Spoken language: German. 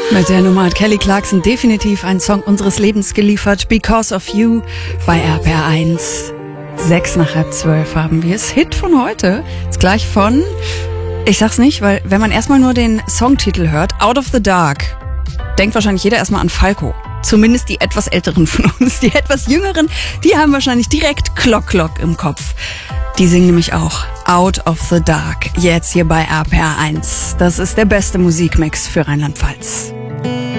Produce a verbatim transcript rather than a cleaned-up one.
Mit der Nummer hat Kelly Clarkson definitiv einen Song unseres Lebens geliefert. Because of You bei R P R eins. Sechs nach halb zwölf haben wir es. Hit von heute. Ist gleich von, ich sag's nicht, weil wenn man erstmal nur den Songtitel hört, Out of the Dark, denkt wahrscheinlich jeder erstmal an Falco. Zumindest die etwas älteren von uns. Die etwas jüngeren, die haben wahrscheinlich direkt Clock Clock im Kopf. Die singen nämlich auch Out of the Dark. Jetzt hier bei R P R eins. Das ist der beste Musikmix für Rheinland-Pfalz.